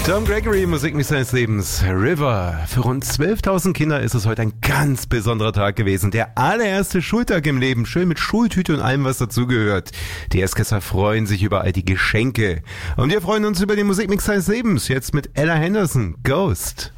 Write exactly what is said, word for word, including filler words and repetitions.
Tom Gregory, Musikmix seines Lebens, River. Für rund zwölftausend Kinder ist es heute ein ganz besonderer Tag gewesen. Der allererste Schultag im Leben, schön mit Schultüte und allem, was dazugehört. Die Erstklässler freuen sich über all die Geschenke. Und wir freuen uns über den Musikmix seines Lebens, jetzt mit Ella Henderson, Ghost.